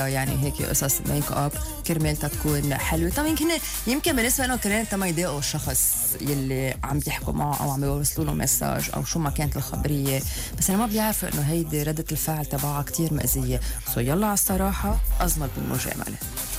يعني هيك قصص ميك اب كرمال تكون حلوه. طبعا يمكن بالنسبه لهم كمان ما يضايقوا الشخص يلي عم يحكوا معه او عم يوصلوا له مساج او شو ما كانت الخبريه، بس انا ما بيعرفوا انه هيدي رده الفعل تبعها كتير مأذيه. يلا على الصراحه ازمت بالمجامله.